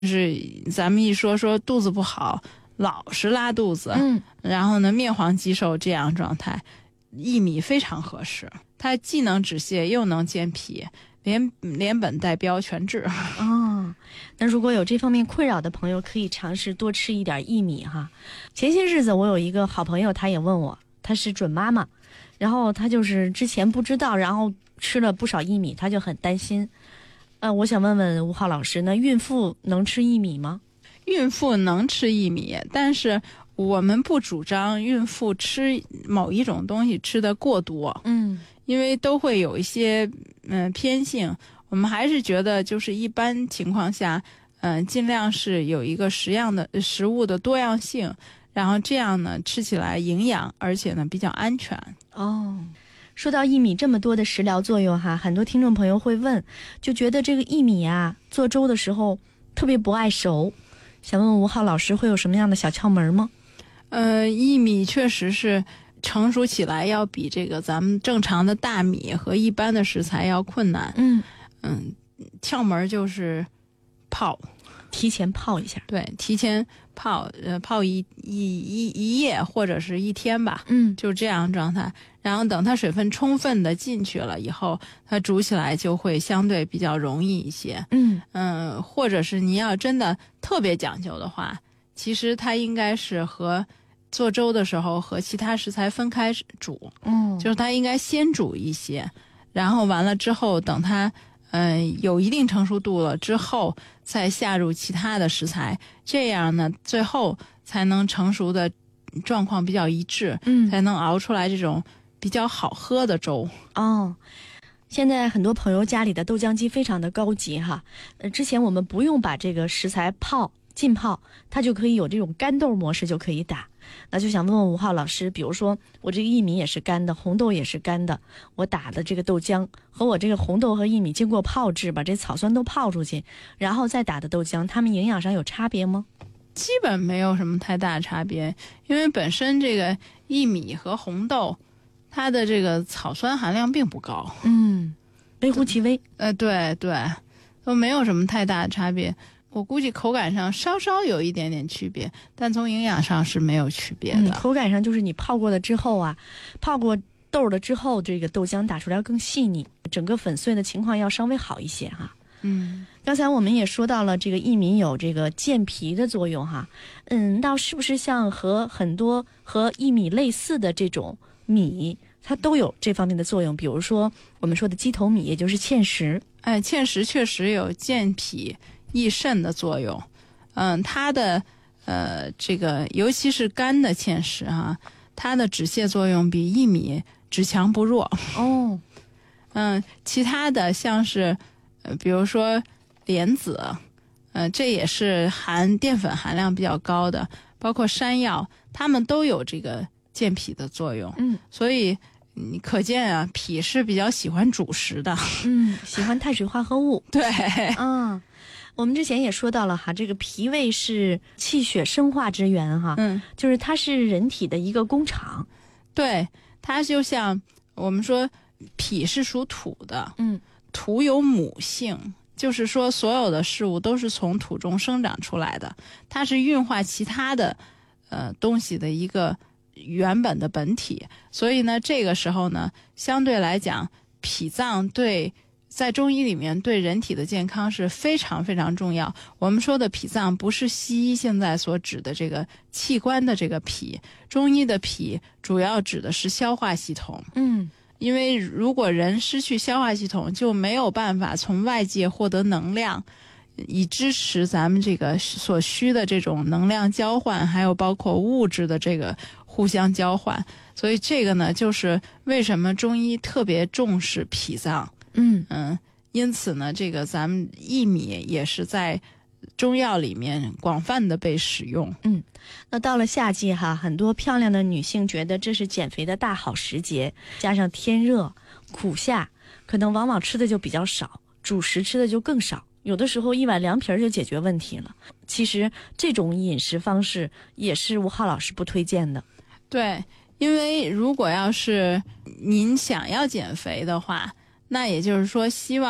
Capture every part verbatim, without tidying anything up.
就是咱们一说说肚子不好，老是拉肚子， 嗯， 然后呢面黄肌瘦这样状态，薏米非常合适，它既能止泻又能健脾，连连本带标全治。 哦，那如果有这方面困扰的朋友，可以尝试多吃一点薏米哈。前些日子我有一个好朋友，他也问我，他是准妈妈，然后他就是之前不知道，然后吃了不少薏米，他就很担心。呃，我想问问吴浩老师，那孕妇能吃薏米吗？ 孕妇能吃薏米，但是我们不主张孕妇吃某一种东西吃得过多， 嗯， 因为都会有一些嗯、呃、偏性。我们还是觉得就是一般情况下，嗯、呃，尽量是有一个食样的食物的多样性，然后这样呢吃起来营养，而且呢比较安全。 哦。说到薏米这么多的食疗作用哈，很多听众朋友会问，就觉得这个薏米啊做粥的时候特别不爱熟，想问问吴浩老师会有什么样的小窍门吗？ 呃，薏米确实是成熟起来要比这个咱们正常的大米和一般的食材要困难。 嗯嗯，窍门就是泡， 提前泡一下。 对，提前泡，呃，泡一一一一夜或者是一天吧。 嗯， 就这样状态。然后等它水分充分的进去了以后，它煮起来就会相对比较容易一些。 嗯嗯，或者是你要真的特别讲究的话，其实它应该是和做粥的时候和其他食材分开煮。 嗯， 就是它应该先煮一些，然后完了之后等它嗯、呃、有一定成熟度了之后再下入其他的食材，这样呢最后才能成熟的状况比较一致， 嗯， 才能熬出来这种比较好喝的粥。 哦，现在很多朋友家里的豆浆机非常的高级哈，呃，之前我们不用把这个食材泡浸泡，它就可以有这种干豆模式就可以打。那就想问问吴浩老师，比如说我这个薏米也是干的，红豆也是干的，我打的这个豆浆和我这个红豆和薏米经过泡制，把这草酸都泡出去，然后再打的豆浆，它们营养上有差别吗？ 基本没有什么太大差别，因为本身这个薏米和红豆它的这个草酸含量并不高， 嗯，微乎其微。 呃，对对，都没有什么太大的差别。我估计口感上稍稍有一点点区别，但从营养上是没有区别的。 嗯，口感上就是你泡过了之后啊，泡过豆了之后，这个豆浆打出来更细腻，整个粉碎的情况要稍微好一些哈。 嗯， 刚才我们也说到了这个薏米有这个健脾的作用哈，嗯，那是不是像和很多和薏米类似的这种米，它都有这方面的作用？比如说我们说的鸡头米，也就是芡实。 哎，芡实确实有健脾益肾的作用。嗯，它的呃这个尤其是干的芡实哈，它的止泻作用比薏米只强不弱。 哦， 嗯，其他的像是呃比如说莲子，呃这也是含淀粉含量比较高的，包括山药，它们都有这个健脾的作用。 嗯， 所以你可见啊，脾是比较喜欢主食的。 嗯，喜欢碳水化合物。 对， 嗯，我们之前也说到了哈，这个脾胃是气血生化之源哈， 嗯， 就是它是人体的一个工厂。 对，它就像我们说脾是属土的， 嗯， 土有母性，就是说所有的事物都是从土中生长出来的，它是运化其他的呃东西的一个原本的本体。所以呢这个时候呢相对来讲，脾脏对在中医里面对人体的健康是非常非常重要。我们说的脾脏不是西医现在所指的这个器官的这个脾，中医的脾主要指的是消化系统。 嗯， 因为如果人失去消化系统，就没有办法从外界获得能量，以支持咱们这个所需的这种能量交换，还有包括物质的这个互相交换。所以这个呢，就是为什么中医特别重视脾脏。 嗯嗯，因此呢，这个咱们薏米也是在中药里面广泛的被使用。 嗯，那到了夏季哈，很多漂亮的女性觉得这是减肥的大好时节，加上天热苦夏，可能往往吃的就比较少，主食吃的就更少，有的时候一碗凉皮就解决问题了。其实这种饮食方式也是吴浩老师不推荐的。 对，因为如果要是您想要减肥的话，那也就是说希望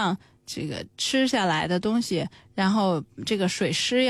这个吃下来的东西，然后这个水湿